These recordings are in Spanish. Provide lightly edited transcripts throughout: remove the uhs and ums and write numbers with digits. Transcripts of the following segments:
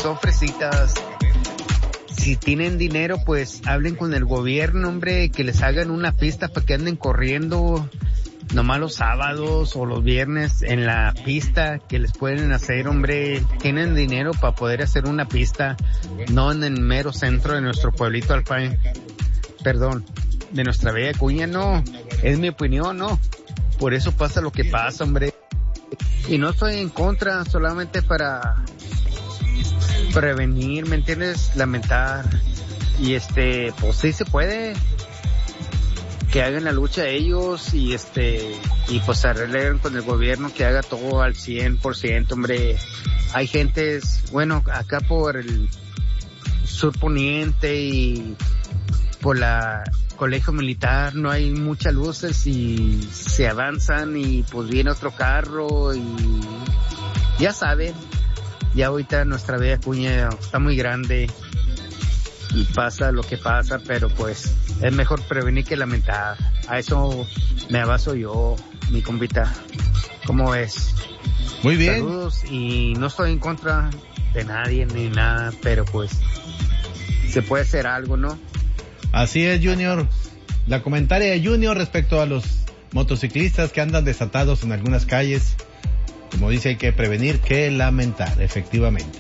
son fresitas. Si tienen dinero, pues hablen con el gobierno, hombre, que les hagan una pista para que anden corriendo nomás los sábados o los viernes en la pista que les pueden hacer, hombre. Tienen dinero para poder hacer una pista, no en el mero centro de nuestro pueblito Alpine, perdón, de nuestra bella Acuña, no, es mi opinión, no. Por eso pasa lo que pasa, hombre. Y no estoy en contra, solamente para prevenir, ¿me entiendes? Lamentar. Y pues sí se puede. Que hagan la lucha ellos y pues arreglen con el gobierno que haga todo al 100%, hombre. Hay gentes, bueno, acá por el sur poniente y por la colegio militar no hay muchas luces y se avanzan y pues viene otro carro y ya saben, ya ahorita nuestra bella Acuña está muy grande y pasa lo que pasa, pero pues es mejor prevenir que lamentar. A eso me baso yo, mi compita. ¿Cómo ves? Muy bien. Saludos, y no estoy en contra de nadie ni nada, pero pues se puede hacer algo, ¿no? Así es, Junior. La comentaria de Junior respecto a los motociclistas que andan desatados en algunas calles. Como dice, hay que prevenir que lamentar, efectivamente.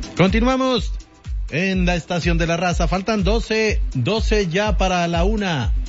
Continuamos en la estación de la raza. Faltan 12 ya para la 1.